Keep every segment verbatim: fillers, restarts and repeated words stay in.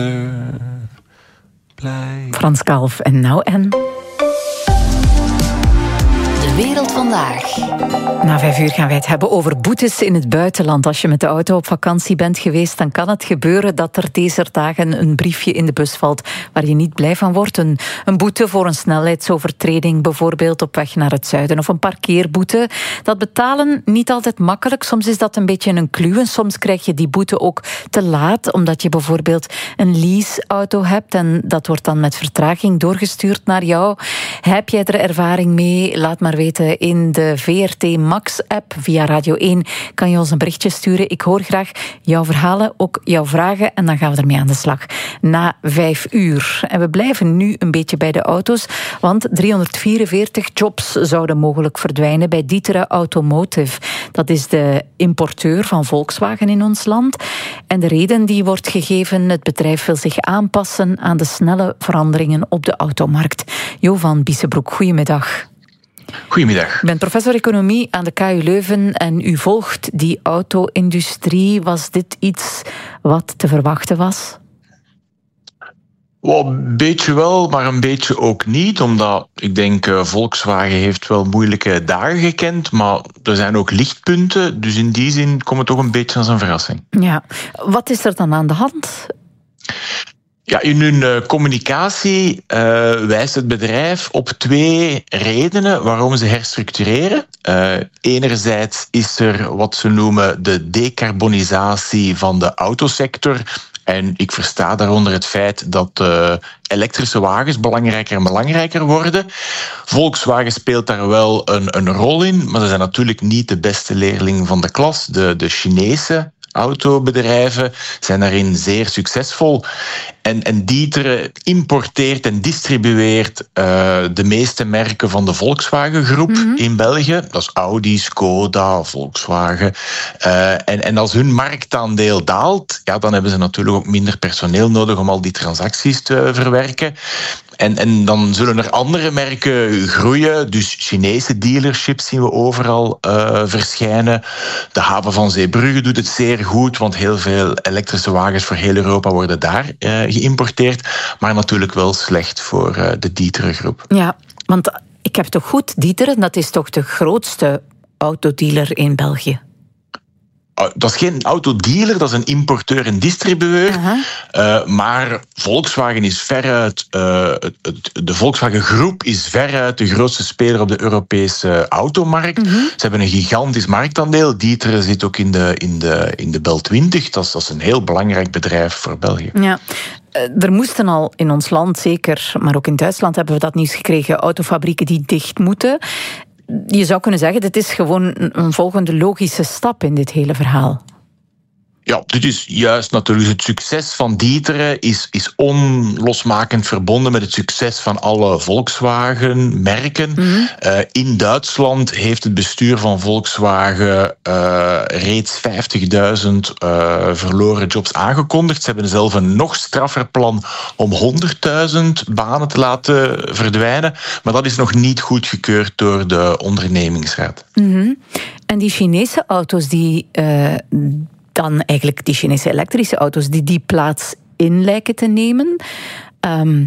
Frans Kalf en nou en... De wereld vandaag. Na vijf uur gaan wij het hebben over boetes in het buitenland. Als je met de auto op vakantie bent geweest, dan kan het gebeuren dat er deze dagen een briefje in de bus valt waar je niet blij van wordt. Een, een boete voor een snelheidsovertreding bijvoorbeeld op weg naar het zuiden of een parkeerboete. Dat betalen niet altijd makkelijk. Soms is dat een beetje een kluwen. Soms krijg je die boete ook te laat, omdat je bijvoorbeeld een leaseauto hebt en dat wordt dan met vertraging doorgestuurd naar jou. Heb jij er ervaring mee? Laat maar weten in de V R T Max-app. Via Radio één kan je ons een berichtje sturen. Ik hoor graag jouw verhalen, ook jouw vragen, en dan gaan we ermee aan de slag. Na vijf uur. En we blijven nu een beetje bij de auto's, want driehonderdvierenveertig jobs zouden mogelijk verdwijnen bij D'Ieteren Automotive. Dat is de importeur van Volkswagen in ons land. En de reden die wordt gegeven, het bedrijf wil zich aanpassen aan de snelle veranderingen op de automarkt. Jo van Biesebroek, goedemiddag. Goedemiddag. U bent professor economie aan de K U Leuven en u volgt die auto-industrie. Was dit iets wat te verwachten was? Wel, een beetje wel, maar een beetje ook niet. Omdat, ik denk, uh, Volkswagen heeft wel moeilijke dagen gekend, maar er zijn ook lichtpunten. Dus in die zin komt het toch een beetje als een verrassing. Ja. Wat is er dan aan de hand? Ja, in hun uh, communicatie uh, wijst het bedrijf op twee redenen waarom ze herstructureren. Uh, enerzijds is er wat ze noemen de decarbonisatie van de autosector. En ik versta daaronder het feit dat uh, elektrische wagens belangrijker en belangrijker worden. Volkswagen speelt daar wel een, een rol in, maar ze zijn natuurlijk niet de beste leerling van de klas. De, de Chinese autobedrijven zijn daarin zeer succesvol. En, en D'Ieteren importeert en distribueert uh, de meeste merken van de Volkswagen-groep mm-hmm. in België. Dat is Audi, Skoda, Volkswagen. Uh, en, en als hun marktaandeel daalt, ja, dan hebben ze natuurlijk ook minder personeel nodig om al die transacties te verwerken. En, en dan zullen er andere merken groeien. Dus Chinese dealerships zien we overal uh, verschijnen. De haven van Zeebrugge doet het zeer goed, want heel veel elektrische wagens voor heel Europa worden daar uh, geïmporteerd. Maar natuurlijk wel slecht voor uh, de D'Ieteren groep. Ja, want ik heb toch goed, D'Ieteren, dat is toch de grootste autodealer in België? Dat is geen autodealer, dat is een importeur en distribueur. Uh-huh. Uh, maar Volkswagen is veruit, uh, het, het, de Volkswagen-groep is veruit de grootste speler op de Europese automarkt. Uh-huh. Ze hebben een gigantisch marktaandeel. D'Ieteren zit ook in de, in de, in de Bel twintig. Dat is, dat is een heel belangrijk bedrijf voor België. Ja. Er moesten al in ons land, zeker, maar ook in Duitsland hebben we dat nieuws gekregen, autofabrieken die dicht moeten. Je zou kunnen zeggen, dit is gewoon een volgende logische stap in dit hele verhaal. Ja, dit is juist natuurlijk het succes van D'Ieteren is, is onlosmakend verbonden met het succes van alle Volkswagen-merken. Mm-hmm. Uh, in Duitsland heeft het bestuur van Volkswagen uh, reeds vijftigduizend uh, verloren jobs aangekondigd. Ze hebben zelf een nog straffer plan om honderdduizend banen te laten verdwijnen. Maar dat is nog niet goedgekeurd door de ondernemingsraad. Mm-hmm. En die Chinese auto's die... Uh, dan eigenlijk die Chinese elektrische auto's die die plaats in lijken te nemen. Um,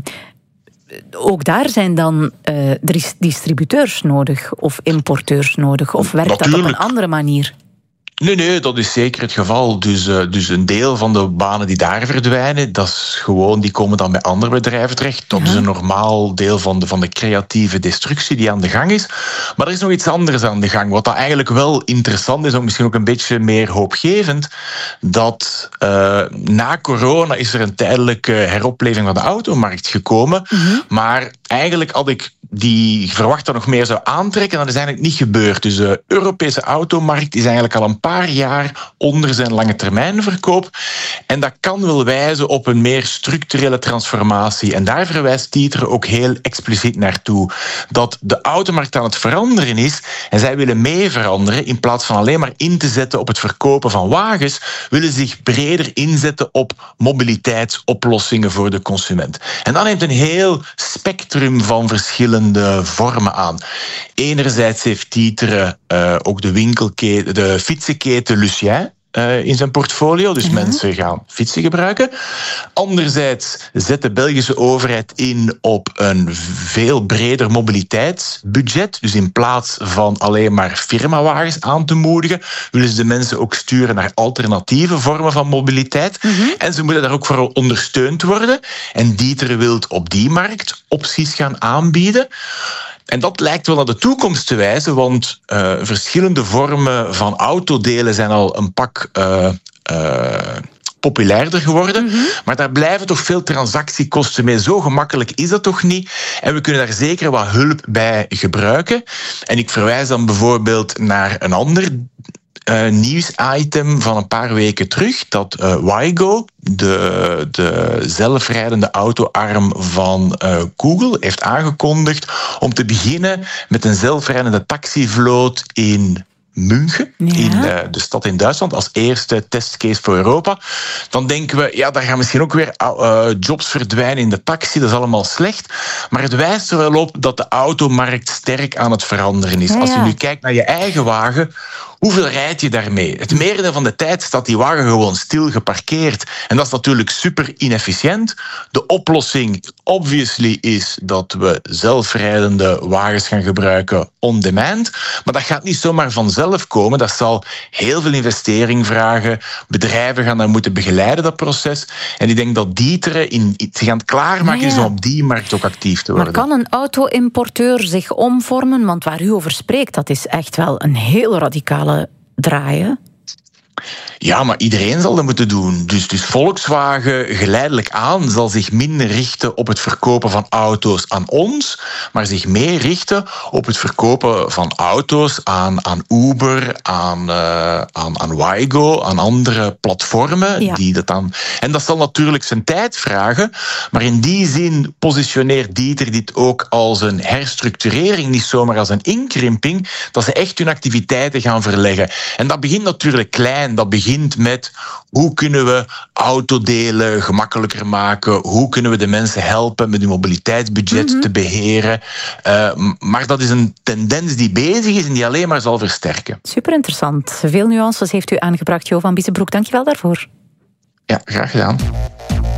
ook daar zijn dan uh, distributeurs nodig of importeurs nodig. Of werkt Natuurlijk. dat op een andere manier? Nee, nee, dat is zeker het geval. Dus, uh, dus een deel van de banen die daar verdwijnen, dat is gewoon, die komen dan bij andere bedrijven terecht. Dat ja. is een normaal deel van de, van de creatieve destructie die aan de gang is. Maar er is nog iets anders aan de gang. Wat dat eigenlijk wel interessant is, ook misschien ook een beetje meer hoopgevend, dat uh, na corona is er een tijdelijke heropleving van de automarkt gekomen. Mm-hmm. Maar eigenlijk had ik die verwacht dat nog meer zou aantrekken, dat is eigenlijk niet gebeurd. Dus de Europese automarkt is eigenlijk al een paar jaar onder zijn lange termijn verkoop. En dat kan wel wijzen op een meer structurele transformatie. En daar verwijst D'Ieteren ook heel expliciet naartoe. Dat de automarkt aan het veranderen is en zij willen mee veranderen. In plaats van alleen maar in te zetten op het verkopen van wagens, willen ze zich breder inzetten op mobiliteitsoplossingen voor de consument. En dat neemt een heel spectrum van verschillende vormen aan. Enerzijds heeft D'Ieteren uh, ook de winkelketen, de fietsenketen Lucien. uh, in zijn portfolio. Dus mm-hmm. mensen gaan fietsen gebruiken. Anderzijds zet de Belgische overheid in op een veel breder mobiliteitsbudget. Dus in plaats van alleen maar firmawagens aan te moedigen, willen ze de mensen ook sturen naar alternatieve vormen van mobiliteit. Mm-hmm. En ze moeten daar ook voor ondersteund worden. En Dieter wil op die markt opties gaan aanbieden. En dat lijkt wel naar de toekomst te wijzen, want uh, verschillende vormen van autodelen zijn al een pak uh, uh, populairder geworden. Mm-hmm. Maar daar blijven toch veel transactiekosten mee. Zo gemakkelijk is dat toch niet? En we kunnen daar zeker wat hulp bij gebruiken. En ik verwijs dan bijvoorbeeld naar een ander Uh, nieuwsitem van een paar weken terug, dat uh, Waygo, de, de zelfrijdende autoarm van uh, Google, heeft aangekondigd om te beginnen met een zelfrijdende taxivloot in München, ja. in uh, de stad in Duitsland, als eerste testcase voor Europa. Dan denken we, ja, daar gaan misschien ook weer uh, jobs verdwijnen in de taxi, dat is allemaal slecht. Maar het wijst er wel op dat de automarkt sterk aan het veranderen is. Ja. Als je nu kijkt naar je eigen wagen, hoeveel rijd je daarmee? Het merendeel van de tijd staat die wagen gewoon stil geparkeerd. En dat is natuurlijk super inefficiënt. De oplossing, obviously, is dat we zelfrijdende wagens gaan gebruiken on demand. Maar dat gaat niet zomaar vanzelf komen. Dat zal heel veel investering vragen. Bedrijven gaan dat moeten begeleiden, dat proces. En ik denk dat Dieter in, zich aan het klaarmaken ja, ja. is om op die markt ook actief te worden. Maar kan een auto-importeur zich omvormen? Want waar u over spreekt, dat is echt wel een heel radicale draaien. Ja, maar iedereen zal dat moeten doen. Dus, dus Volkswagen geleidelijk aan zal zich minder richten op het verkopen van auto's aan ons, maar zich meer richten op het verkopen van auto's aan, aan Uber, aan, uh, aan, aan Waygo, aan andere platformen. Ja. Die dat dan, en dat zal natuurlijk zijn tijd vragen, maar in die zin positioneert Dieter dit ook als een herstructurering, niet zomaar als een inkrimping, dat ze echt hun activiteiten gaan verleggen. En dat begint natuurlijk klein. Dat begint met hoe kunnen we autodelen gemakkelijker maken, hoe kunnen we de mensen helpen met hun mobiliteitsbudget mm-hmm. te beheren. Uh, maar dat is een tendens die bezig is en die alleen maar zal versterken. Super interessant. Veel nuances heeft u aangebracht, Jo van Biesebroek. Dank je wel daarvoor. Ja, graag gedaan.